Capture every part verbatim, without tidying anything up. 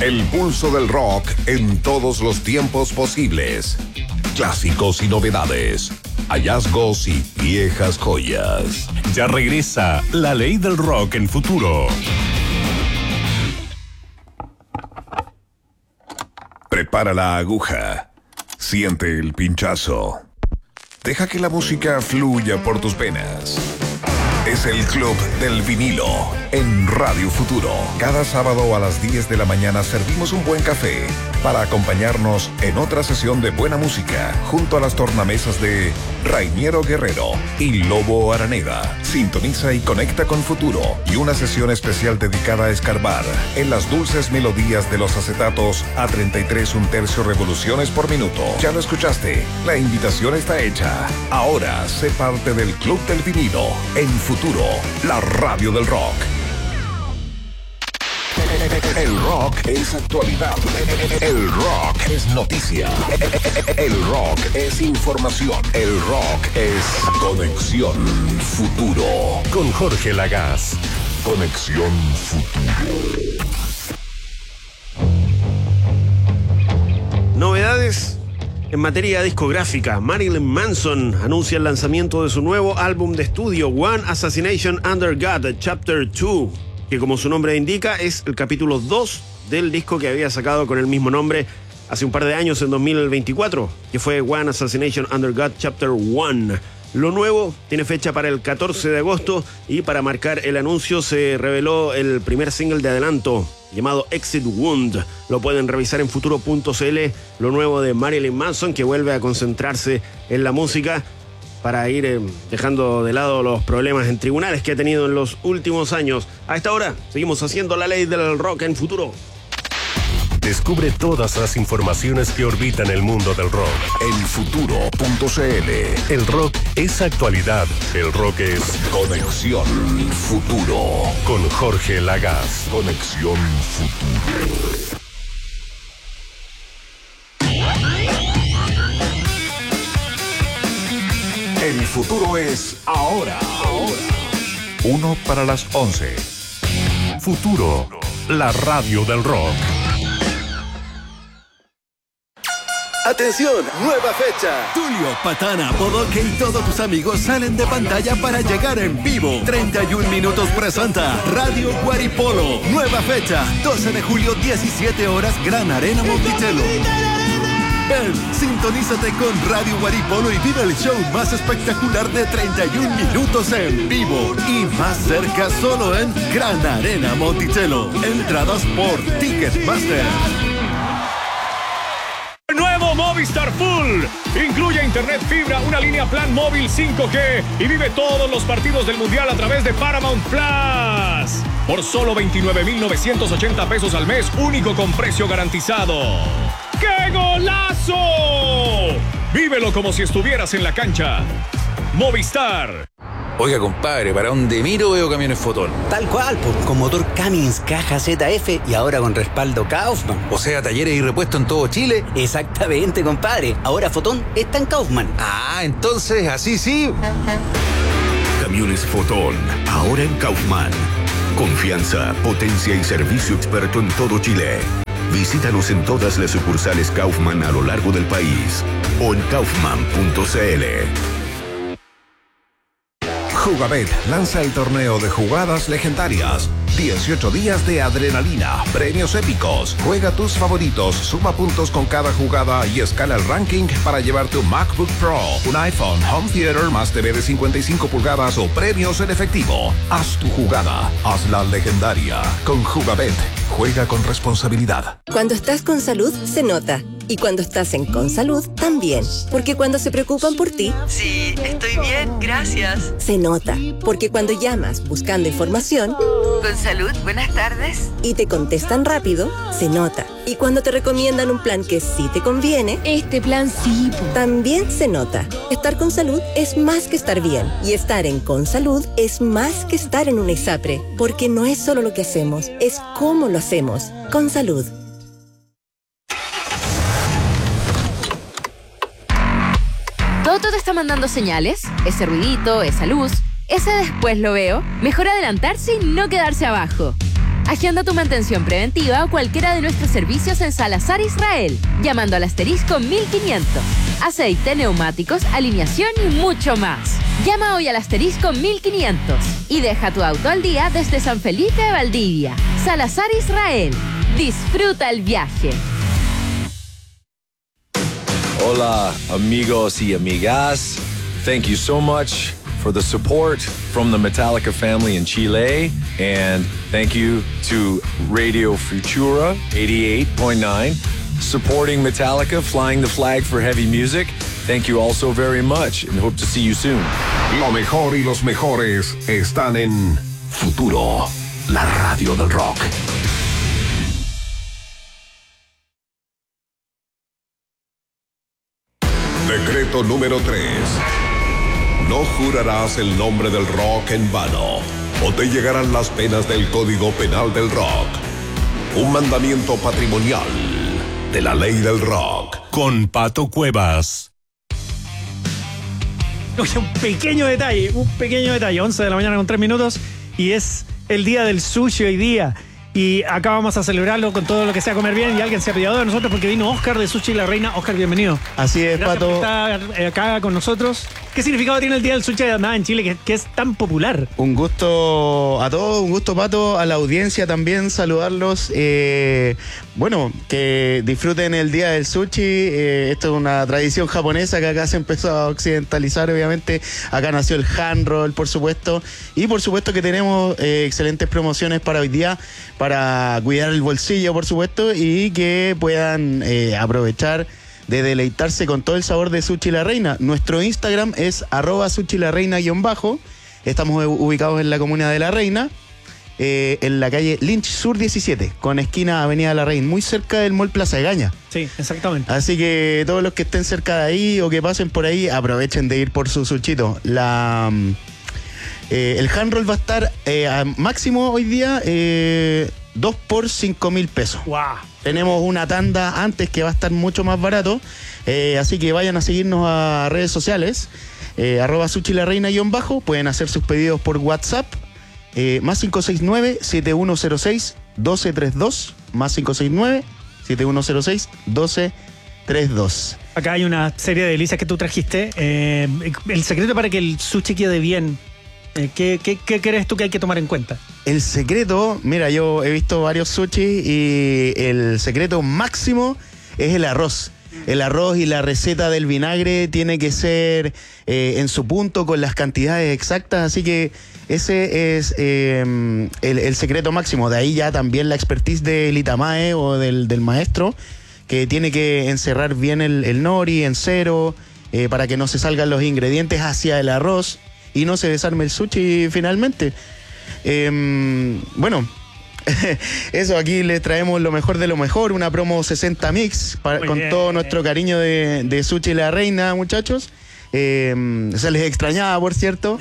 El pulso del rock en todos los tiempos posibles. Clásicos y novedades. Hallazgos y viejas joyas. Ya regresa la ley del rock en Futuro. Prepara la aguja. Siente el pinchazo. Deja que la música fluya por tus venas. Es el Club del Vinilo en Radio Futuro. Cada sábado a las diez de la mañana servimos un buen café para acompañarnos en otra sesión de buena música junto a las tornamesas de Rainiero Guerrero y Lobo Araneda. Sintoniza y conecta con Futuro y una sesión especial dedicada a escarbar en las dulces melodías de los acetatos a treinta y tres un tercio revoluciones por minuto. Ya lo escuchaste, la invitación está hecha. Ahora sé parte del Club del Vinilo en Futuro, la radio del rock. El rock es actualidad. El rock es noticia. El rock es información. El rock es Conexión Futuro. Con Jorge Lagaz. Conexión Futuro. Novedades en materia discográfica. Marilyn Manson anuncia el lanzamiento de su nuevo álbum de estudio, One Assassination Under God, Chapter dos, que como su nombre indica es el capítulo dos del disco que había sacado con el mismo nombre hace un par de años, en dos mil veinticuatro, que fue One Assassination Under God Chapter uno. Lo nuevo tiene fecha para el catorce de agosto y para marcar el anuncio se reveló el primer single de adelanto llamado Exit Wound. Lo pueden revisar en futuro punto c l, lo nuevo de Marilyn Manson, que vuelve a concentrarse en la música para ir eh, dejando de lado los problemas en tribunales que ha tenido en los últimos años. A esta hora seguimos haciendo la ley del rock en Futuro. Descubre todas las informaciones que orbitan el mundo del rock en futuro punto c l. El rock es actualidad. El rock es Conexión Futuro. Con Jorge Lagaz. Conexión Futuro. El futuro es ahora. Ahora. Uno para las once. Futuro, la radio del rock. ¡Atención! ¡Nueva fecha! Tulio, Patana, Bodoque y todos tus amigos salen de pantalla para llegar en vivo. treinta y un minutos presenta Radio Guaripolo. Nueva fecha, doce de julio, diecisiete horas, Gran Arena Monticello. Ven, sintonízate con Radio Guaripolo y vive el show más espectacular de treinta y un minutos en vivo. Y más cerca solo en Gran Arena Monticello. Entradas por Ticketmaster. Nuevo Movistar Full. Incluye internet fibra, una línea plan móvil cinco G y vive todos los partidos del Mundial a través de Paramount Plus. Por solo veintinueve mil novecientos ochenta pesos al mes, único con precio garantizado. ¡Qué golazo! Vívelo como si estuvieras en la cancha. Movistar. Oiga, compadre, para donde miro veo camiones Fotón. Tal cual, pues, con motor Cummins, caja Z F y ahora con respaldo Kaufman. O sea, talleres y repuestos en todo Chile. Exactamente, compadre. Ahora Fotón está en Kaufman. Ah, entonces, así sí. Camiones Fotón, ahora en Kaufman. Confianza, potencia y servicio experto en todo Chile. Visítanos en todas las sucursales Kaufman a lo largo del país o en kaufman punto c l. Jugabet lanza el torneo de jugadas legendarias. dieciocho días de adrenalina, premios épicos. Juega tus favoritos, suma puntos con cada jugada y escala el ranking para llevarte un MacBook Pro, un iPhone, home theater más T V de cincuenta y cinco pulgadas o premios en efectivo. Haz tu jugada, hazla legendaria. Con Jugabet, juega con responsabilidad. Cuando estás con salud, se nota. Y cuando estás en Consalud, también. Porque cuando se preocupan por ti... Sí, estoy bien, gracias. Se nota. Porque cuando llamas buscando información... Consalud, buenas tardes. Y te contestan rápido, se nota. Y cuando te recomiendan un plan que sí te conviene... Este plan sí. También se nota. Estar con salud es más que estar bien. Y estar en Consalud es más que estar en una ISAPRE. Porque no es solo lo que hacemos, es cómo lo hacemos. Consalud. ¿Toto te está mandando señales? Ese ruidito, esa luz, ese después lo veo. Mejor adelantarse y no quedarse abajo. Agenda tu mantención preventiva o cualquiera de nuestros servicios en Salazar Israel, llamando al asterisco mil quinientos. Aceite, neumáticos, alineación y mucho más. Llama hoy al asterisco mil quinientos y deja tu auto al día desde San Felipe de Valdivia. Salazar Israel. Disfruta el viaje. Hola, amigos y amigas. Thank you so much for the support from the Metallica family in Chile. And thank you to Radio Futura eighty-eight point nine, supporting Metallica, flying the flag for heavy music. Thank you all so very much and hope to see you soon. Lo mejor y los mejores están en Futuro, la radio del rock. Decreto número tres. No jurarás el nombre del rock en vano, o te llegarán las penas del Código Penal del Rock. Un mandamiento patrimonial de la ley del rock. Con Pato Cuevas. Un pequeño detalle, un pequeño detalle. once de la mañana con tres minutos y es el día del sushi hoy día. Y acá vamos a celebrarlo con todo lo que sea comer bien. Y alguien se ha pillado de nosotros porque vino Oscar de Sushi La Reina. Oscar, bienvenido. Así es, Gracias Pato. por estar acá con nosotros. ¿Qué significado tiene el día del sushi además en Chile que, que es tan popular? Un gusto a todos, un gusto, Pato, a la audiencia también, saludarlos. Eh, bueno, que disfruten el día del sushi. Eh, esto es una tradición japonesa que acá se empezó a occidentalizar, obviamente. Acá nació el hand roll, por supuesto. Y por supuesto que tenemos eh, excelentes promociones para hoy día, para cuidar el bolsillo, por supuesto, y que puedan eh, aprovechar de deleitarse con todo el sabor de Sushi La Reina. Nuestro Instagram es arroba Sushi La Reina guión bajo. Estamos ubicados en la comuna de La Reina, eh, en la calle Lynch Sur diecisiete, con esquina Avenida La Reina, muy cerca del Mall Plaza Egaña. Sí, exactamente. Así que todos los que estén cerca de ahí o que pasen por ahí, aprovechen de ir por su sushito. La... Eh, el hand roll va a estar eh, a máximo hoy día eh, dos por cinco mil pesos. Wow. Tenemos una tanda antes que va a estar mucho más barato, eh, así que vayan a seguirnos a redes sociales, eh, arroba Sushi La Reina guión bajo. Pueden hacer sus pedidos por WhatsApp, eh, más cinco seis nueve, siete uno cero seis, uno dos tres dos, más cinco seis nueve, siete uno cero seis, uno dos tres dos. Acá hay una serie de delicias que tú trajiste. Eh, el secreto para que el sushi quede bien, Eh, ¿qué, qué, ¿Qué crees tú que hay que tomar en cuenta? El secreto, mira, yo he visto varios sushi y el secreto máximo es el arroz. El arroz y la receta del vinagre tiene que ser eh, en su punto, con las cantidades exactas, así que ese es eh, el, el secreto máximo. De ahí ya también la expertise del Itamae o del, del maestro, que tiene que encerrar bien el, el nori en cero eh, para que no se salgan los ingredientes hacia el arroz y no se desarme el sushi finalmente. Eh, bueno, eso, aquí les traemos lo mejor de lo mejor, una promo sesenta mix para, con bien, todo nuestro cariño de, de Sushi La Reina, muchachos. Eh, se les extrañaba, por cierto.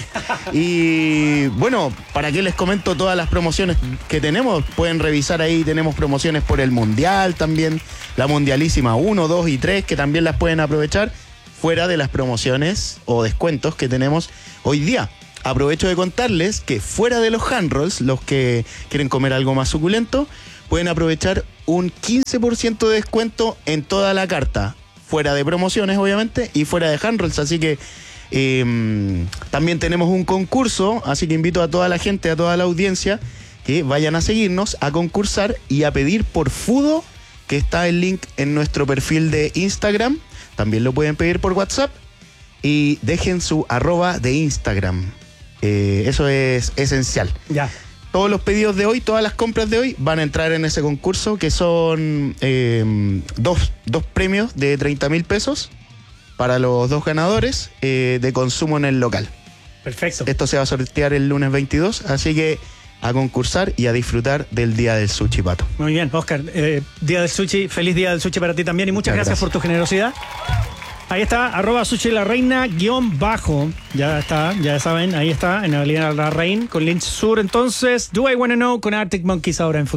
Y bueno, ¿para qué les comento todas las promociones que tenemos? Pueden revisar ahí, tenemos promociones por el Mundial también, la Mundialísima uno, dos y tres, que también las pueden aprovechar, fuera de las promociones o descuentos que tenemos hoy día. Aprovecho de contarles que fuera de los hand rolls, los que quieren comer algo más suculento, pueden aprovechar un quince por ciento de descuento en toda la carta, fuera de promociones obviamente y fuera de hand rolls. Así que eh, también tenemos un concurso, así que invito a toda la gente, a toda la audiencia, que vayan a seguirnos, a concursar y a pedir por Fudo, que está el link en nuestro perfil de Instagram. También lo pueden pedir por WhatsApp y dejen su arroba de Instagram. Eh, eso es esencial. Ya. Todos los pedidos de hoy, todas las compras de hoy van a entrar en ese concurso, que son eh, dos, dos premios de treinta mil pesos para los dos ganadores eh, de consumo en el local. Perfecto. Esto se va a sortear el lunes veintidós, así que a concursar y a disfrutar del Día del Sushi, Pato. Muy bien, Oscar. Eh, Día del Sushi, feliz Día del Sushi para ti también y muchas gracias, gracias por tu generosidad. Ahí está, arroba Sushi La Reina guión bajo. Ya está, ya saben, ahí está, en la Avenida La Reina con Lynch Sur. Entonces, Do I Wanna Know con Arctic Monkeys ahora en